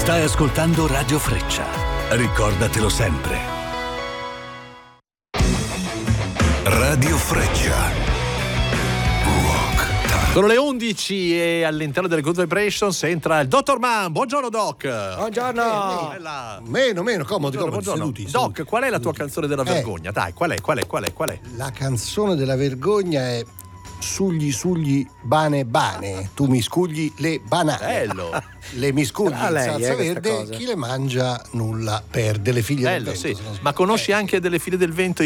Stai ascoltando Radio Freccia. Ricordatelo sempre. Radio Freccia. Sono le 11 e all'interno delle Good Vibrations entra il Dottor Man. Buongiorno Doc. Buongiorno. Meno comodi, seduti. Doc, qual è la tua canzone della vergogna? Dai, qual è? La canzone della vergogna è Sugli bane, tu mi scugli le banane. Bello. Le miscugli in salsa verde, cosa. chi le mangia nulla perde, le figlie del vento. Sì. Ma conosci anche delle figlie del vento